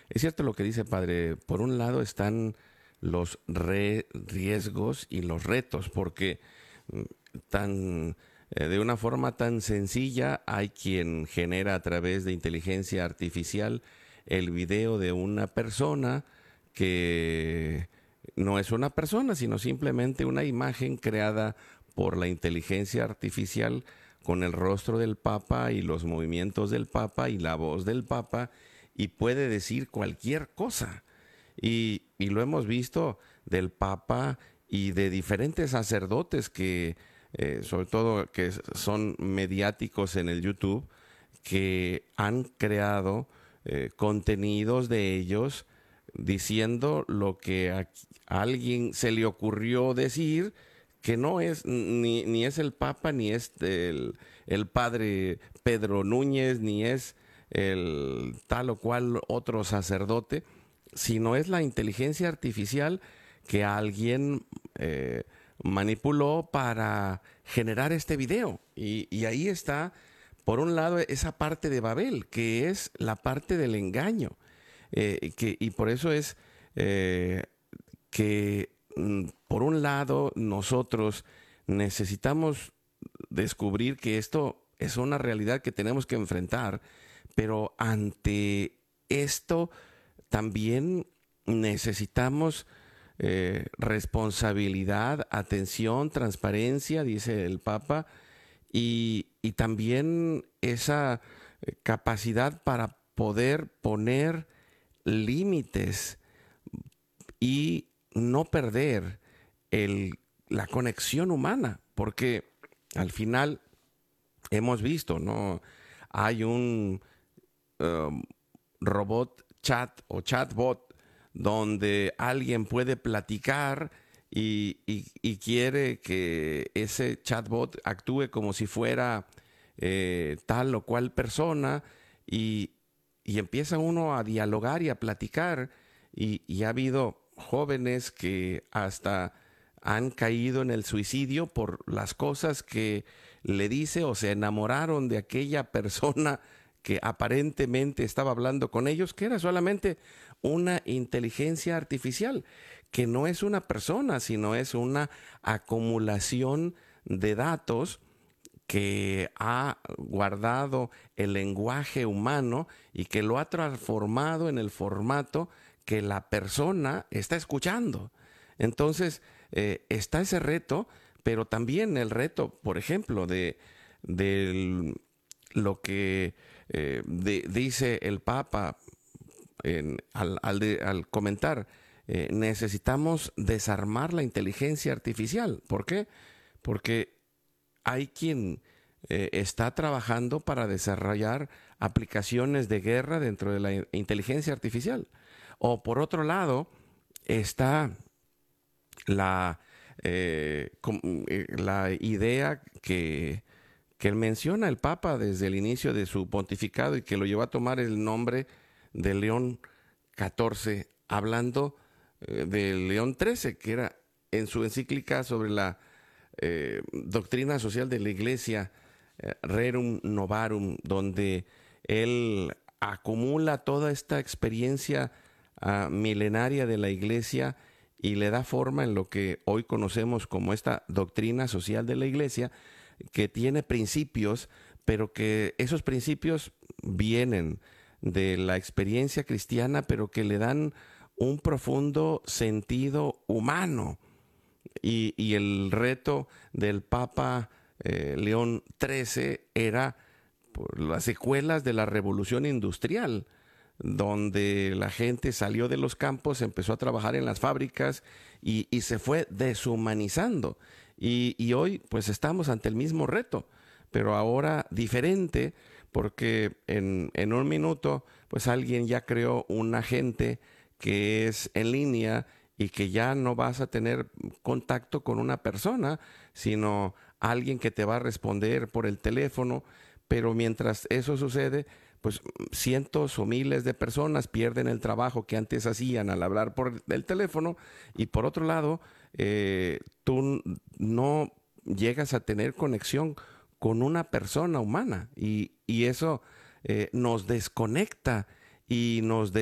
Es cierto lo que dice padre. Por un lado están los riesgos y los retos, porque mm, tan de una forma tan sencilla hay quien genera a través de inteligencia artificial el video de una persona que no es una persona, sino simplemente una imagen creada por la inteligencia artificial con el rostro del Papa y los movimientos del Papa y la voz del Papa y puede decir cualquier cosa. Y lo hemos visto del Papa y de diferentes sacerdotes que, sobre todo que son mediáticos en el YouTube, que han creado contenidos de ellos diciendo lo que a alguien se le ocurrió decir, que no es ni es el Papa, ni es el padre Pedro Núñez, ni es el tal o cual otro sacerdote, sino es la inteligencia artificial que alguien manipuló para generar este video. Y ahí está, por un lado, esa parte de Babel, que es la parte del engaño. Y por eso es que, por un lado, nosotros necesitamos descubrir que esto es una realidad que tenemos que enfrentar, pero ante esto también necesitamos responsabilidad, atención, transparencia, dice el Papa, y también esa capacidad para poder poner límites y no perder la conexión humana, porque al final hemos visto, ¿no? Hay un um, robot chat o chatbot donde alguien puede platicar y quiere que ese chatbot actúe como si fuera tal o cual persona y, y empieza uno a dialogar y a platicar y ha habido jóvenes que hasta han caído en el suicidio por las cosas que le dice o se enamoraron de aquella persona que aparentemente estaba hablando con ellos, que era solamente una inteligencia artificial, que no es una persona, sino es una acumulación de datos que ha guardado el lenguaje humano y que lo ha transformado en el formato que la persona está escuchando. Entonces, está ese reto, pero también el reto, por ejemplo, de lo que dice el Papa al comentar, necesitamos desarmar la inteligencia artificial. ¿Por qué? Porque hay quien está trabajando para desarrollar aplicaciones de guerra dentro de la inteligencia artificial. O por otro lado, está la, la idea que menciona el Papa desde el inicio de su pontificado y que lo llevó a tomar el nombre de León XIV, hablando de León XIII, que era en su encíclica sobre la doctrina social de la Iglesia, Rerum Novarum, donde él acumula toda esta experiencia milenaria de la Iglesia y le da forma en lo que hoy conocemos como esta doctrina social de la Iglesia, que tiene principios, pero que esos principios vienen de la experiencia cristiana, pero que le dan un profundo sentido humano. Y el reto del Papa León XIII era por las secuelas de la revolución industrial, donde la gente salió de los campos, empezó a trabajar en las fábricas y se fue deshumanizando. Y hoy pues estamos ante el mismo reto, pero ahora diferente, porque en un minuto pues alguien ya creó un agente que es en línea y que ya no vas a tener contacto con una persona, sino alguien que te va a responder por el teléfono, pero mientras eso sucede, pues cientos o miles de personas pierden el trabajo que antes hacían al hablar por el teléfono y por otro lado, tú no llegas a tener conexión con una persona humana y eso nos desconecta y nos